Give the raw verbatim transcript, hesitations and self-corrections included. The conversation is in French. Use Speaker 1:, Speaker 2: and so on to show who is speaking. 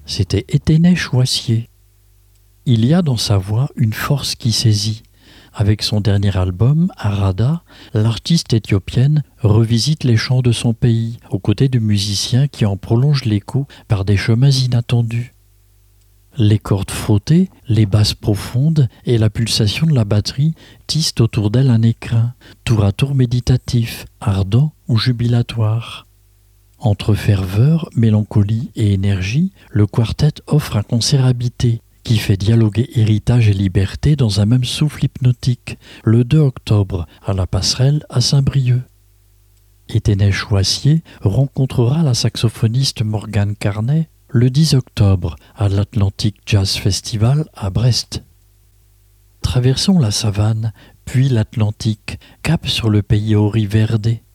Speaker 1: c'était Éténè Choissier. Il y a dans sa voix une force qui saisit. Avec son dernier album, Arada, l'artiste éthiopienne revisite les chants de son pays, aux côtés de musiciens qui en prolongent l'écho par des chemins inattendus. Les cordes frottées, les basses profondes et la pulsation de la batterie tissent autour d'elle un écrin, tour à tour méditatif, ardent ou jubilatoire. Entre ferveur, mélancolie et énergie, le quartet offre un concert habité, qui fait dialoguer héritage et liberté dans un même souffle hypnotique, le deux octobre, à la Passerelle à Saint-Brieuc. Éténè Choissier rencontrera la saxophoniste Morgane Carnet le dix octobre à l'Atlantic Jazz Festival à Brest. Traversons la savane, puis l'Atlantique, cap sur le pays auriverdé.